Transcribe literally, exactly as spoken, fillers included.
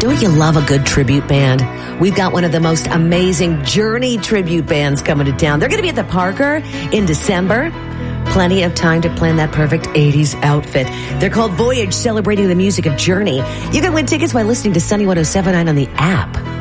Don't you love a good tribute band? We've got one of the most amazing Journey tribute bands coming to town. They're going to be at the Parker in December. Plenty of time to plan that perfect eighties outfit. They're called Voyage, celebrating the music of Journey. You can win tickets by listening to Sunny one oh seven point nine on the app.